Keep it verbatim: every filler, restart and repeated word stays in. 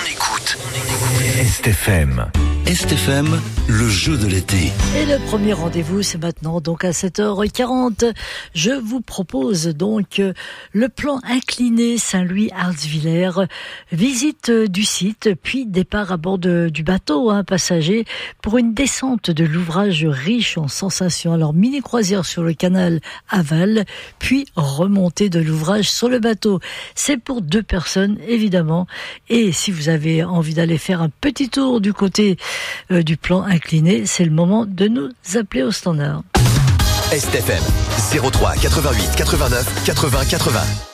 on écoute S T F M. S T F M, le jeu de l'été. Et le premier rendez-vous, c'est maintenant, donc à sept heures quarante. Je vous propose donc le plan incliné Saint-Louis-Artzwiller. Visite du site, puis départ à bord de, du bateau, hein, passager, pour une descente de l'ouvrage riche en sensations. Alors, mini-croisière sur le canal aval, puis remontée de l'ouvrage sur le bateau. C'est pour deux personnes, évidemment. Et si vous avez envie d'aller faire un petit tour du côté euh, du plan incliné, c'est le moment de nous appeler au standard. S T F M zéro trois quatre-vingt-huit quatre-vingt-neuf quatre-vingts quatre-vingts.